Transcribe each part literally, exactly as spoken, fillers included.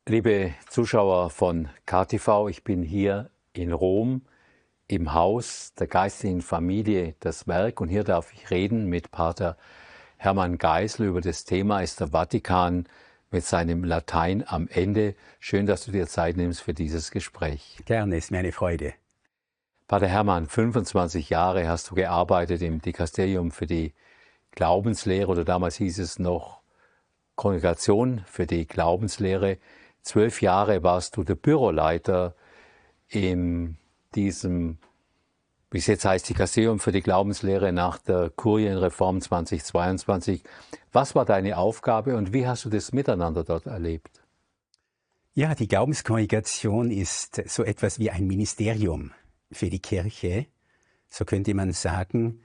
Liebe Zuschauer von K T V, ich bin hier in Rom im Haus der geistlichen Familie Das Werk und hier darf ich reden mit Pater Hermann Geisler über das Thema Ist der Vatikan mit seinem Latein am Ende. Schön, dass du dir Zeit nimmst für dieses Gespräch. Gerne, ist mir eine Freude. Pater Hermann, fünfundzwanzig Jahre hast du gearbeitet im Dikasterium für die Glaubenslehre oder damals hieß es noch Kongregation für die Glaubenslehre. Zwölf Jahre warst du der Büroleiter in diesem, wie es jetzt heißt, Dikasterium für die Glaubenslehre nach der Kurienreform zweitausendzweiundzwanzig. Was war deine Aufgabe und wie hast du das Miteinander dort erlebt? Ja, die Glaubenskongregation ist so etwas wie ein Ministerium für die Kirche, so könnte man sagen.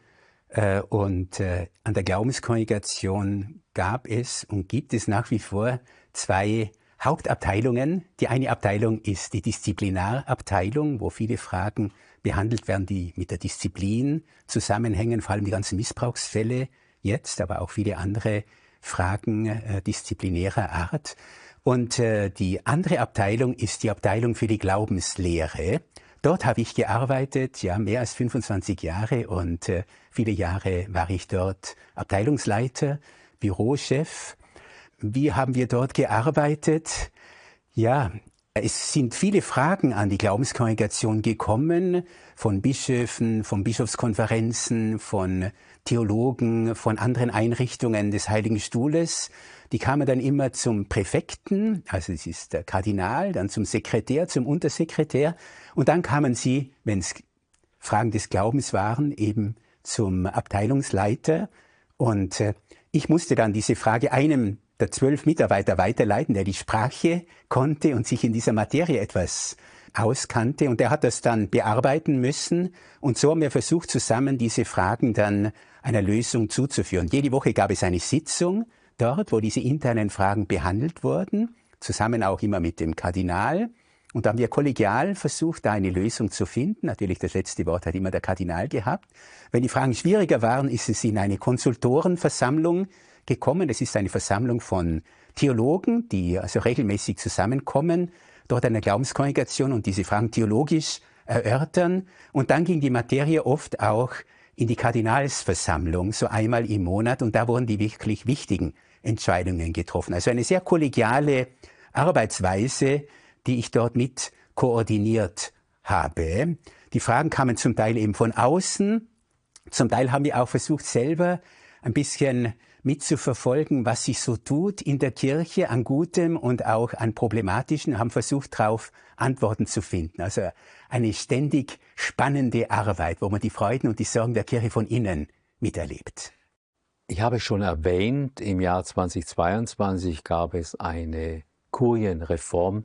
Und an der Glaubenskongregation gab es und gibt es nach wie vor zwei Hauptabteilungen. Die eine Abteilung ist die Disziplinarabteilung, wo viele Fragen behandelt werden, die mit der Disziplin zusammenhängen, vor allem die ganzen Missbrauchsfälle jetzt, aber auch viele andere Fragen äh, disziplinärer Art. Und äh, die andere Abteilung ist die Abteilung für die Glaubenslehre. Dort habe ich gearbeitet, ja, mehr als fünfundzwanzig Jahre und äh, viele Jahre war ich dort Abteilungsleiter, Bürochef. Wie haben wir dort gearbeitet? Ja, es sind viele Fragen an die Glaubenskongregation gekommen, von Bischöfen, von Bischofskonferenzen, von Theologen, von anderen Einrichtungen des Heiligen Stuhles. Die kamen dann immer zum Präfekten, also es ist der Kardinal, dann zum Sekretär, zum Untersekretär und dann kamen sie, wenn es Fragen des Glaubens waren, eben zum Abteilungsleiter und äh, ich musste dann diese Frage einem der zwölf Mitarbeiter weiterleiten, der die Sprache konnte und sich in dieser Materie etwas auskannte. Und der hat das dann bearbeiten müssen. Und so haben wir versucht, zusammen diese Fragen dann einer Lösung zuzuführen. Jede Woche gab es eine Sitzung dort, wo diese internen Fragen behandelt wurden, zusammen auch immer mit dem Kardinal. Und da haben wir kollegial versucht, da eine Lösung zu finden. Natürlich, das letzte Wort hat immer der Kardinal gehabt. Wenn die Fragen schwieriger waren, ist es in eine Konsultorenversammlung gekommen. Es ist eine Versammlung von Theologen, die also regelmäßig zusammenkommen, dort eine Glaubenskongregation und diese Fragen theologisch erörtern. Und dann ging die Materie oft auch in die Kardinalsversammlung, so einmal im Monat. Und da wurden die wirklich wichtigen Entscheidungen getroffen. Also eine sehr kollegiale Arbeitsweise, die ich dort mit koordiniert habe. Die Fragen kamen zum Teil eben von außen. Zum Teil haben wir auch versucht, selber ein bisschen mitzuverfolgen, was sich so tut in der Kirche an Gutem und auch an Problematischen, haben versucht, darauf Antworten zu finden. Also eine ständig spannende Arbeit, wo man die Freuden und die Sorgen der Kirche von innen miterlebt. Ich habe schon erwähnt, im Jahr zweitausendzweiundzwanzig gab es eine Kurienreform.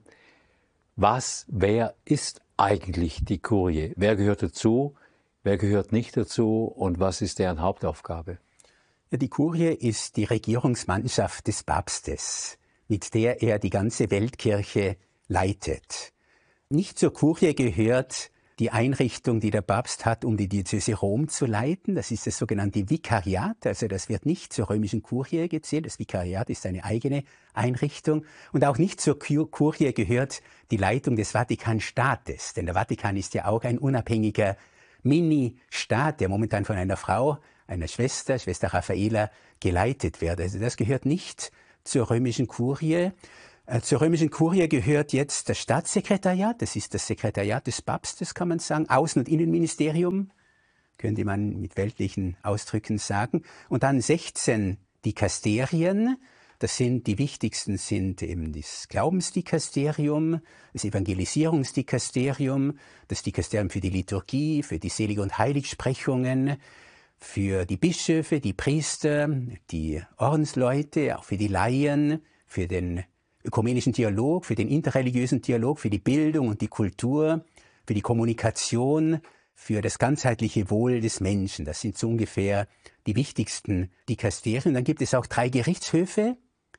Was, wer ist eigentlich die Kurie? Wer gehört dazu? Wer gehört nicht dazu? Und was ist deren Hauptaufgabe? Die Kurie ist die Regierungsmannschaft des Papstes, mit der er die ganze Weltkirche leitet. Nicht zur Kurie gehört die Einrichtung, die der Papst hat, um die Diözese Rom zu leiten. Das ist das sogenannte Vikariat, also das wird nicht zur römischen Kurie gezählt. Das Vikariat ist eine eigene Einrichtung. Und auch nicht zur Kurie gehört die Leitung des Vatikanstaates, denn der Vatikan ist ja auch ein unabhängiger Mini-Staat, der momentan von einer Frau, einer Schwester, Schwester Raffaela, geleitet wird. Also das gehört nicht zur römischen Kurie. Äh, zur römischen Kurie gehört jetzt das Staatssekretariat, das ist das Sekretariat des Papstes, kann man sagen, Außen- und Innenministerium, könnte man mit weltlichen Ausdrücken sagen. Und dann sechzehn Dikasterien, das sind, die wichtigsten sind eben das Glaubensdikasterium, das Evangelisierungsdikasterium, das Dikasterium für die Liturgie, für die Selig- und Heiligsprechungen, für die Bischöfe, die Priester, die Ordensleute, auch für die Laien, für den ökumenischen Dialog, für den interreligiösen Dialog, für die Bildung und die Kultur, für die Kommunikation, für das ganzheitliche Wohl des Menschen. Das sind so ungefähr die wichtigsten Dikasterien. Dann gibt es auch drei Gerichtshöfe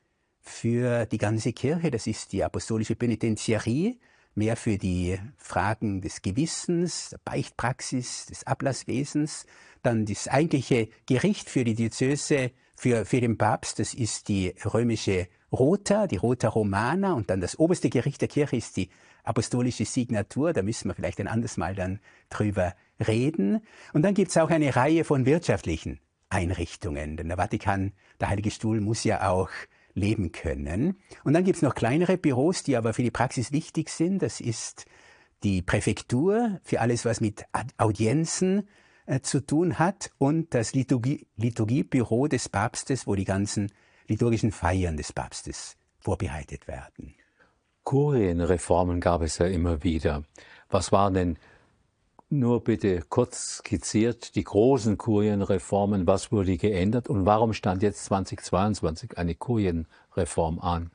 für die ganze Kirche. Das ist die apostolische Penitentiarie, mehr für die Fragen des Gewissens, der Beichtpraxis, des Ablasswesens. Dann das eigentliche Gericht für die Diözese für, für den Papst, das ist die römische Rota, die Rota Romana, und dann das oberste Gericht der Kirche ist die apostolische Signatur, da müssen wir vielleicht ein anderes Mal dann drüber reden. Und dann gibt es auch eine Reihe von wirtschaftlichen Einrichtungen, denn der Vatikan, der Heilige Stuhl, muss ja auch leben können. Und dann gibt es noch kleinere Büros, die aber für die Praxis wichtig sind. Das ist die Präfektur für alles, was mit Audienzen äh, zu tun hat, und das Liturgie, Liturgiebüro des Papstes, wo die ganzen liturgischen Feiern des Papstes vorbereitet werden. Kurienreformen gab es ja immer wieder. Was waren denn, nur bitte kurz skizziert, die großen Kurienreformen? Was wurde geändert und warum stand jetzt zweitausendzweiundzwanzig eine Kurienreform an?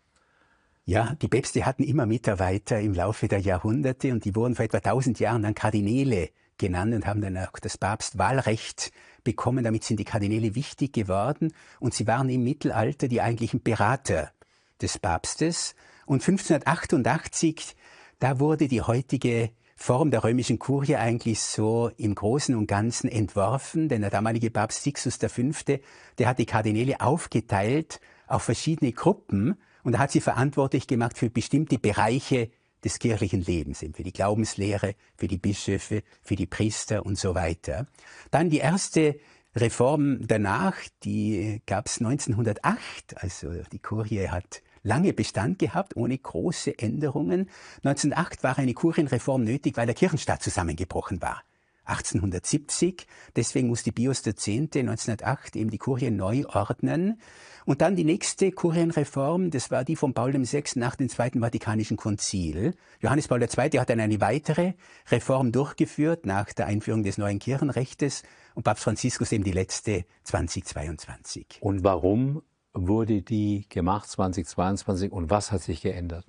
Ja, die Päpste hatten immer Mitarbeiter im Laufe der Jahrhunderte, und die wurden vor etwa tausend Jahren dann Kardinäle genannt und haben dann auch das Papstwahlrecht bekommen. Damit sind die Kardinäle wichtig geworden, und sie waren im Mittelalter die eigentlichen Berater des Papstes. Und fünfzehnhundertachtundachtzig, da wurde die heutige Form der römischen Kurie eigentlich so im Großen und Ganzen entworfen, denn der damalige Papst Sixtus der Fünfte, der hat die Kardinäle aufgeteilt auf verschiedene Gruppen, und er hat sie verantwortlich gemacht für bestimmte Bereiche des kirchlichen Lebens, eben für die Glaubenslehre, für die Bischöfe, für die Priester und so weiter. Dann die erste Reform danach, die gab es neunzehnhundertacht, also die Kurie hat lange Bestand gehabt, ohne große Änderungen. neunzehnhundertacht war eine Kurienreform nötig, weil der Kirchenstaat zusammengebrochen war. achtzehnhundertsiebzig, deswegen musste Pius der Zehnte neunzehnhundertacht eben die Kurie neu ordnen. Und dann die nächste Kurienreform, das war die von Paul der Sechste nach dem Zweiten Vatikanischen Konzil. Johannes Paul der Zweite hat dann eine weitere Reform durchgeführt nach der Einführung des neuen Kirchenrechtes, und Papst Franziskus eben die letzte zweitausendzweiundzwanzig. Und warum wurde die gemacht zweitausendzweiundzwanzig und was hat sich geändert?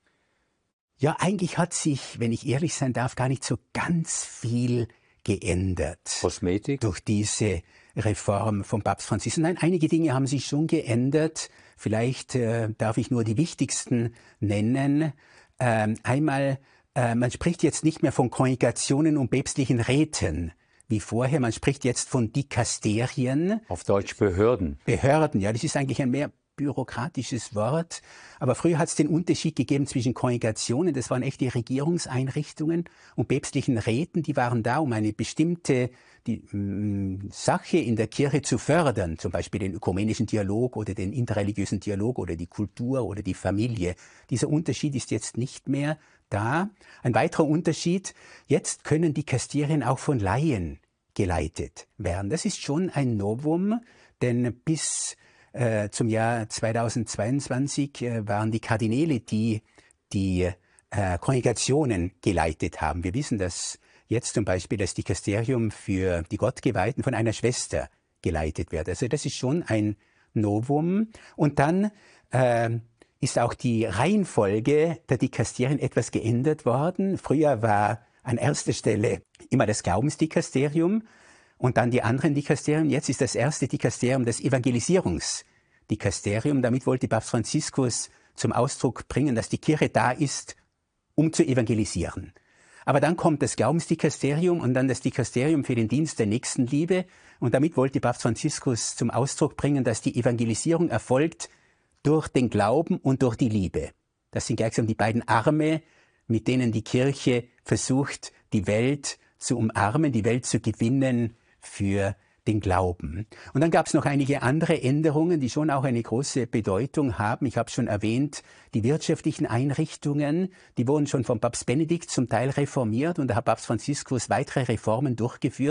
Ja, eigentlich hat sich, wenn ich ehrlich sein darf, gar nicht so ganz viel geändert. Kosmetik? Durch diese Reform von Papst Franziskus. Nein, einige Dinge haben sich schon geändert. Vielleicht äh, darf ich nur die wichtigsten nennen. Ähm, einmal, äh, man spricht jetzt nicht mehr von Kongregationen und päpstlichen Räten wie vorher. Man spricht jetzt von Dikasterien. Auf Deutsch Behörden. Behörden, ja, das ist eigentlich ein mehr bürokratisches Wort. Aber früher hat es den Unterschied gegeben zwischen Kongregationen, das waren echte Regierungseinrichtungen, und päpstlichen Räten, die waren da, um eine bestimmte die, mh, Sache in der Kirche zu fördern, zum Beispiel den ökumenischen Dialog oder den interreligiösen Dialog oder die Kultur oder die Familie. Dieser Unterschied ist jetzt nicht mehr da. Ein weiterer Unterschied, jetzt können Dikasterien auch von Laien geleitet werden. Das ist schon ein Novum, denn bis äh, zum Jahr zweitausendzweiundzwanzig äh, waren die Kardinäle, die die äh, Kongregationen geleitet haben. Wir wissen, dass jetzt zum Beispiel das Dikasterium für die Gottgeweihten von einer Schwester geleitet wird. Also das ist schon ein Novum. Und dann äh, ist auch die Reihenfolge der Dikasterien etwas geändert worden. Früher war an erster Stelle immer das Glaubensdikasterium und dann die anderen Dikasterien. Jetzt ist das erste Dikasterium das Evangelisierungsdikasterium. Damit wollte Papst Franziskus zum Ausdruck bringen, dass die Kirche da ist, um zu evangelisieren. Aber dann kommt das Glaubensdikasterium und dann das Dikasterium für den Dienst der Nächstenliebe. Und damit wollte Papst Franziskus zum Ausdruck bringen, dass die Evangelisierung erfolgt durch den Glauben und durch die Liebe. Das sind gleichsam die beiden Arme, mit denen die Kirche versucht, die Welt zu umarmen, die Welt zu gewinnen für den Glauben. Und dann gab es noch einige andere Änderungen, die schon auch eine große Bedeutung haben. Ich habe schon erwähnt, die wirtschaftlichen Einrichtungen, die wurden schon von Papst Benedikt zum Teil reformiert, und da hat Papst Franziskus weitere Reformen durchgeführt.